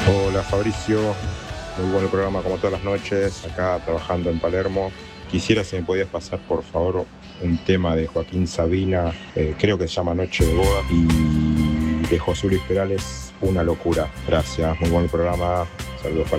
Hola Fabricio, muy bueno el programa como todas las noches, acá trabajando en Palermo. Quisiera si me podías pasar por favor un tema de Joaquín Sabina, creo que se llama Noche de Boda, y de José Luis Perales, Una Locura. Gracias, muy buen programa, saludos para